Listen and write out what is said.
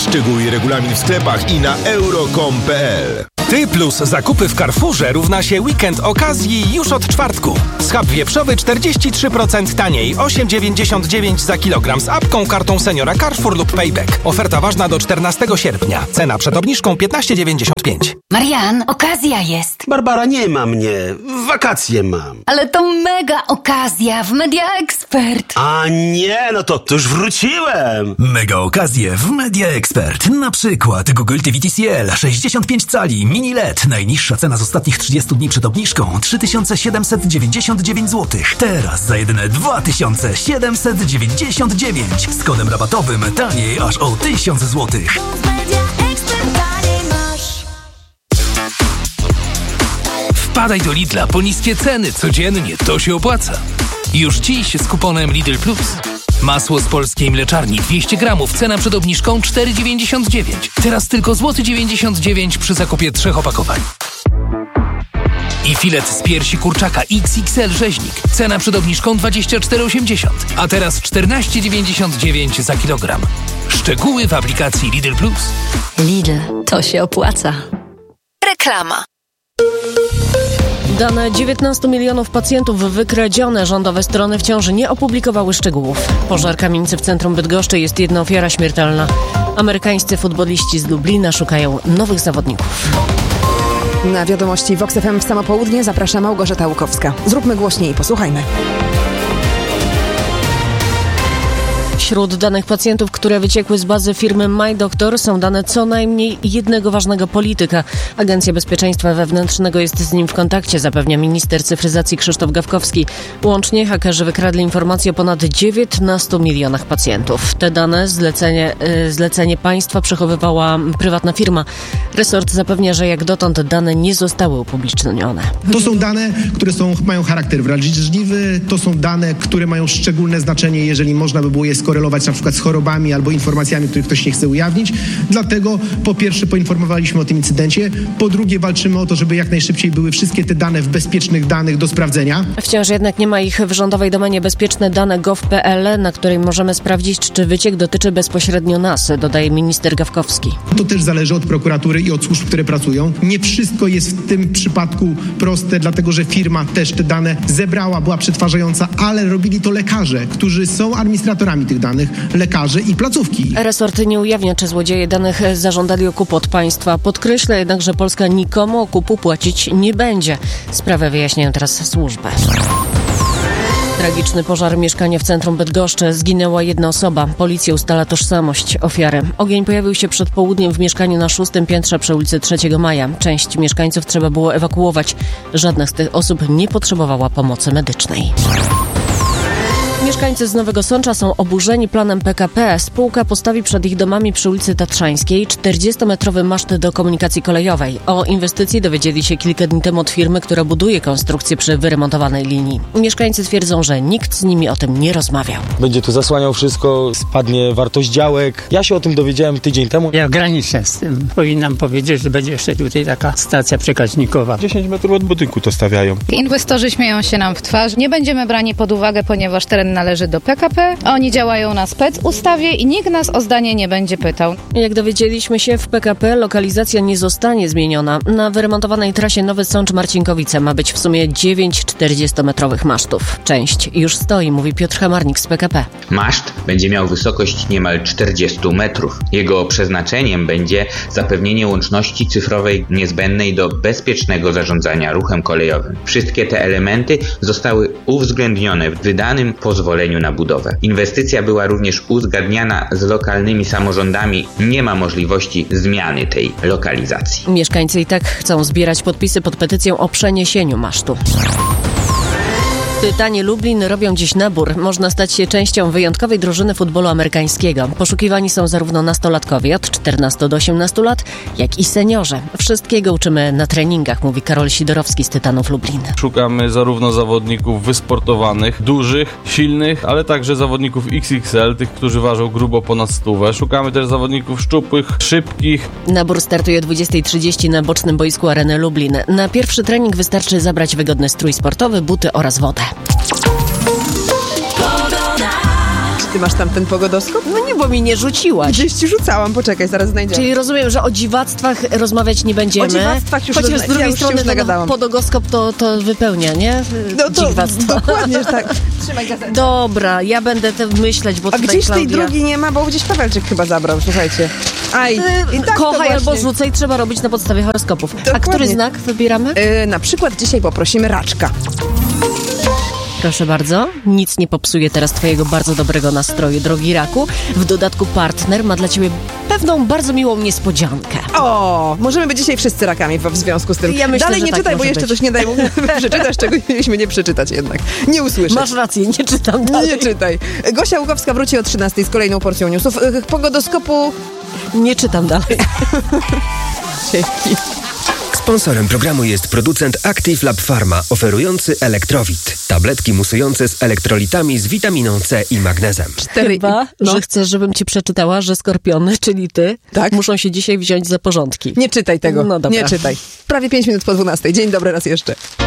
Szczegóły i regulamin w sklepach i na euro.com.pl. Ty plus zakupy w Carrefourze równa się weekend okazji już od czwartku. Schab wieprzowy 43% taniej, 8,99 za kilogram z apką, kartą seniora Carrefour lub Payback. Oferta ważna do 14 sierpnia. Cena przed obniżką 15,95. Marian, okazja jest. Barbara, nie ma mnie. Wakacje mam. Ale to mega okazja w Media Expert. A nie, no to już wróciłem. Mega okazje w Media Expert. Na przykład Google TV TCL 65 cali mini LED. Najniższa cena z ostatnich 30 dni przed obniżką 3799 zł. Teraz za jedyne 2799. Z kodem rabatowym taniej aż o 1000 zł. Wpadaj do Lidla po niskie ceny codziennie, to się opłaca. Już dziś z kuponem Lidl Plus. Masło z polskiej mleczarni 200 gramów, cena przed obniżką 4,99. Teraz tylko złoty 99 przy zakupie 3 opakowań. I filet z piersi kurczaka XXL rzeźnik. Cena przed obniżką 24,80, a teraz 14,99 za kilogram. Szczegóły w aplikacji Lidl Plus. Lidl, to się opłaca. Reklama. Dane 19 milionów pacjentów wykradzione. Rządowe strony wciąż nie opublikowały szczegółów. Pożar kamienicy w centrum Bydgoszczy, jest jedna ofiara śmiertelna. Amerykańscy futboliści z Lublina szukają nowych zawodników. Na wiadomości Vox FM w samo południe zaprasza Małgorzata Łukowska. Zróbmy głośniej, posłuchajmy. Wśród danych pacjentów, które wyciekły z bazy firmy MyDoctor, są dane co najmniej jednego ważnego polityka. Agencja Bezpieczeństwa Wewnętrznego jest z nim w kontakcie, zapewnia minister cyfryzacji Krzysztof Gawkowski. Łącznie hakerzy wykradli informacje o ponad 19 milionach pacjentów. Te dane zlecenie państwa przechowywała prywatna firma. Resort zapewnia, że jak dotąd dane nie zostały upublicznione. To są dane, które mają charakter wrażliwy, to są dane, które mają szczególne znaczenie, jeżeli można by było je skorelować na przykład z chorobami albo informacjami, których ktoś nie chce ujawnić. Dlatego po pierwsze poinformowaliśmy o tym incydencie, po drugie walczymy o to, żeby jak najszybciej były wszystkie te dane w bezpiecznych danych do sprawdzenia. Wciąż jednak nie ma ich w rządowej domenie bezpieczne-dane.gov.pl, na której możemy sprawdzić, czy wyciek dotyczy bezpośrednio nas, dodaje minister Gawkowski. To też zależy od prokuratury i od służb, które pracują. Nie wszystko jest w tym przypadku proste, dlatego że firma też te dane zebrała, była przetwarzająca, ale robili to lekarze, którzy są administratorami tych danych, lekarze i placówki. Resort nie ujawnia, czy złodzieje danych zażądali okupu od państwa. Podkreśla jednak, że Polska nikomu okupu płacić nie będzie. Sprawę wyjaśniają teraz służby. Tragiczny pożar mieszkania w centrum Bydgoszczy. Zginęła jedna osoba. Policja ustala tożsamość ofiary. Ogień pojawił się przed południem w mieszkaniu na 6. piętrze przy ulicy 3 Maja. Część mieszkańców trzeba było ewakuować. Żadna z tych osób nie potrzebowała pomocy medycznej. Mieszkańcy z Nowego Sącza są oburzeni planem PKP. Spółka postawi przed ich domami przy ulicy Tatrzańskiej 40-metrowy maszt do komunikacji kolejowej. O inwestycji dowiedzieli się kilka dni temu od firmy, która buduje konstrukcję przy wyremontowanej linii. Mieszkańcy twierdzą, że nikt z nimi o tym nie rozmawiał. Będzie tu zasłaniał wszystko, spadnie wartość działek. Ja się o tym dowiedziałem tydzień temu. Ja graniczę z tym. Powinnam powiedzieć, że będzie jeszcze tutaj taka stacja przekaźnikowa. 10 metrów od budynku to stawiają. Inwestorzy śmieją się nam w twarz. Nie będziemy brani pod uwagę, ponieważ teren należy do PKP. Oni działają na specustawie i nikt nas o zdanie nie będzie pytał. Jak dowiedzieliśmy się, w PKP lokalizacja nie zostanie zmieniona. Na wyremontowanej trasie Nowy Sącz-Marcinkowice ma być w sumie 9 40-metrowych masztów. Część już stoi, mówi Piotr Hamarnik z PKP. Maszt będzie miał wysokość niemal 40 metrów. Jego przeznaczeniem będzie zapewnienie łączności cyfrowej niezbędnej do bezpiecznego zarządzania ruchem kolejowym. Wszystkie te elementy zostały uwzględnione w wydanym pozwoleniu na budowę. Inwestycja była również uzgadniana z lokalnymi samorządami. Nie ma możliwości zmiany tej lokalizacji. Mieszkańcy i tak chcą zbierać podpisy pod petycją o przeniesieniu masztu. Tytanie Lublin robią dziś nabór. Można stać się częścią wyjątkowej drużyny futbolu amerykańskiego. Poszukiwani są zarówno nastolatkowie od 14 do 18 lat, jak i seniorzy. Wszystkiego uczymy na treningach, mówi Karol Sidorowski z Tytanów Lublin. Szukamy zarówno zawodników wysportowanych, dużych, silnych, ale także zawodników XXL, tych, którzy ważą grubo ponad 100. Szukamy też zawodników szczupłych, szybkich. Nabór startuje o 20:30 na bocznym boisku Areny Lublin. Na pierwszy trening wystarczy zabrać wygodny strój sportowy, buty oraz wodę. ty masz tam ten pogodoskop? No nie, bo mi nie rzuciłaś. Gdzieś ci rzucałam, poczekaj, zaraz znajdziemy. Czyli rozumiem, że o dziwactwach rozmawiać nie będziemy. O dziwactwach już chociaż z drugiej strony nagadałam. Podogoskop to wypełnia, nie? No to dziwactwa. dokładnie tak. Trzymaj gazetę. Dobra, ja będę myśleć, bo A tutaj gdzieś tej Klaudia... drugi nie ma, bo gdzieś Pawełczyk chyba zabrał, słuchajcie. I tak kochaj albo właśnie... rzucaj, trzeba robić na podstawie horoskopów. Dokładnie. A który znak wybieramy? Na przykład dzisiaj poprosimy raczka. Proszę bardzo, nic nie popsuje teraz twojego bardzo dobrego nastroju, drogi raku. W dodatku partner ma dla ciebie pewną bardzo miłą niespodziankę. O, możemy być dzisiaj wszyscy rakami w związku z tym. Ja myślę, dalej że nie tak czytaj, bo może jeszcze być. coś nie daj mu przeczytać, czego mieliśmy nie przeczytać jednak. Nie usłyszeć. Masz rację, nie czytam dalej. Nie czytaj. Gosia Łukowska wróci o 13:00 z kolejną porcją newsów. Pogodoskopu... Nie czytam dalej. Dzięki. Sponsorem programu jest producent Active Lab Pharma, oferujący Elektrowit. Tabletki musujące z elektrolitami z witaminą C i magnezem. Chyba, że chcesz, żebym ci przeczytała, że skorpiony, czyli ty, muszą się dzisiaj wziąć za porządki. Nie czytaj tego. No dobra. Nie czytaj. Prawie 5 minut po 12:00. Dzień dobry raz jeszcze.